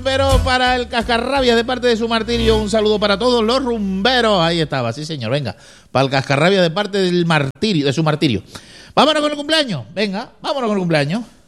Pero para el cascarrabia de parte de su martirio, un saludo para todos los rumberos. Ahí estaba, sí señor, venga. Para el cascarrabia de parte del martirio, de su martirio. Vámonos con el cumpleaños. Venga, vámonos con el cumpleaños.